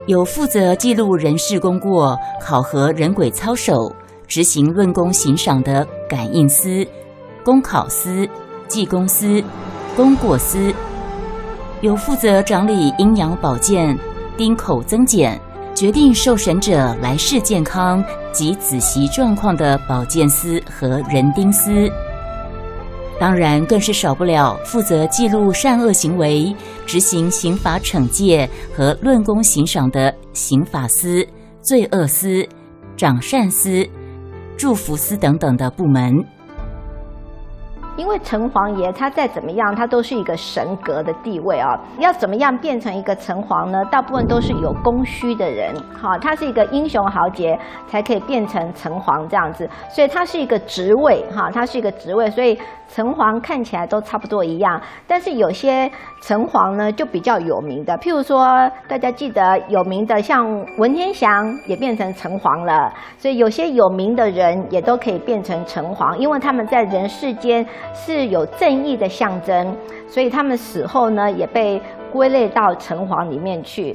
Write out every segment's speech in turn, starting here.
有负责记录人事功过、考核人鬼操守、执行论功行赏的感应司、公考司、技工司、功过司；有负责掌理阴阳保健、丁口增减、决定受审者来世健康及子息状况的保健司和人丁司。当然，更是少不了负责记录善恶行为、执行刑法惩戒和论功行赏的刑法司、罪恶司、掌善司、祝福司等等的部门。 因为城隍爷他再怎么样，他都是一个神格的地位啊。要怎么样变成一个城隍呢？大部分都是有功勋的人，他是一个英雄豪杰才可以变成城隍这样子。所以他是一个职位，他是一个职位，所以城隍看起来都差不多一样。但是有些城隍呢就比较有名的，譬如说大家记得有名的像文天祥也变成城隍了，所以有些有名的人也都可以变成城隍，因为他们在人世间是有正义的象征，所以他们死后呢也被归类到城隍里面去。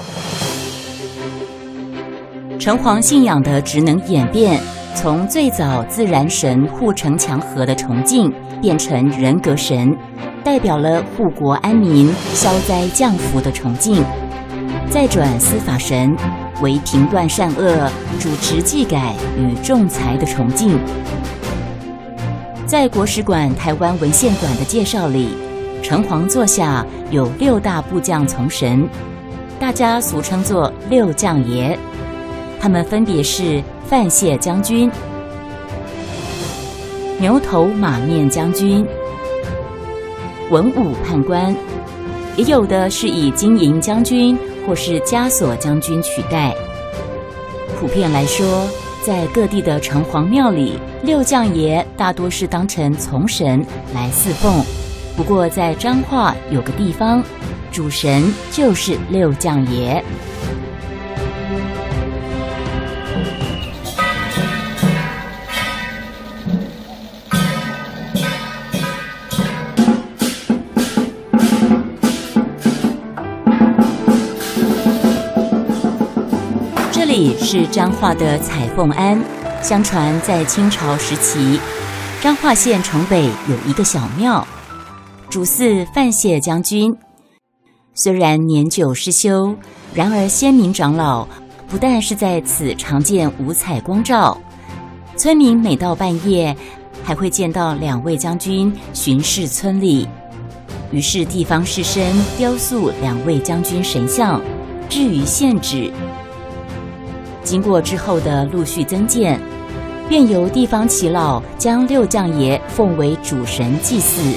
城隍信仰的职能演变，从最早自然神护城墙河的崇敬，变成人格神，代表了护国安民、消灾降福的崇敬；再转司法神，为评断善恶、主持纪改与仲裁的崇敬。在国史馆台湾文献馆的介绍里，城隍座下有6大部将从神，大家俗称作6将爷。他们分别是范谢将军、牛头马面将军、文武判官，也有的是以金银将军或是枷锁将军取代。普遍来说，在各地的城隍庙里，6将爷大多是当成从神来侍奉。不过在彰化有个地方，主神就是6将爷。这里是彰化的彩凤庵。相传在清朝时期，彰化县城北有一个小庙，主祀范谢将军。虽然年久失修，然而先民长老不但是在此常见五彩光照，村民每到半夜还会见到2位将军巡视村里。于是地方士绅雕塑2位将军神像，置于县址。经过之后的陆续增建，便由地方耆老将6将爷奉为主神祭祀。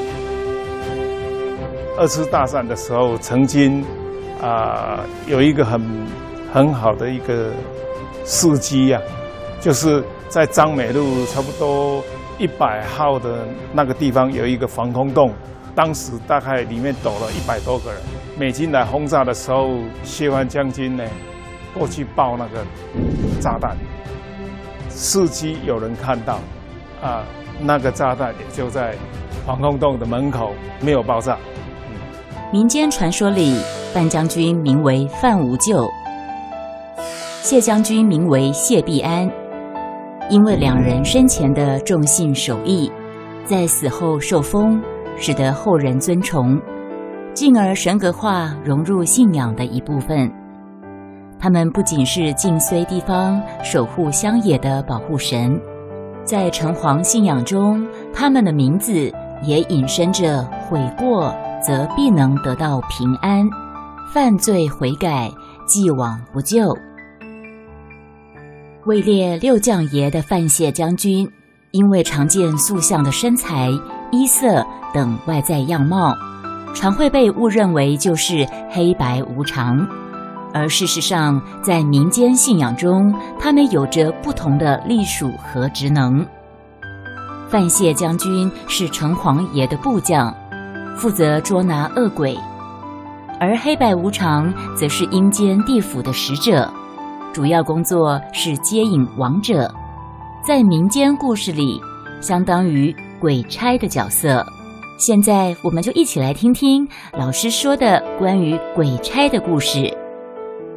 2次大战的时候，曾经有一个很好的一个事迹啊，就是在彰美路差不多100号的那个地方有一个防空洞，当时大概里面躲了100多个人。美军来轰炸的时候，谢藩将军呢过去爆那个炸弹，伺机有人看到，那个炸弹也就在防空洞的门口，没有爆炸。 民间传说里，范将军名为范无咎，谢将军名为谢必安，因为2人生前的重信守义，在死后受封，使得后人尊崇，进而神格化，融入信仰的一部分。他们不仅是晋绥地方守护乡野的保护神，在城隍信仰中，他们的名字也引申着悔过则必能得到平安，犯罪悔改，既往不咎。位列6将爷的范谢将军，因为常见塑像的身材、衣色等外在样貌，常会被误认为就是黑白无常。而事实上，在民间信仰中，他们有着不同的隶属和职能。范谢将军是城隍爷的部将，负责捉拿恶鬼；而黑白无常则是阴间地府的使者，主要工作是接引亡者，在民间故事里相当于鬼差的角色。现在我们就一起来听听老师说的关于鬼差的故事。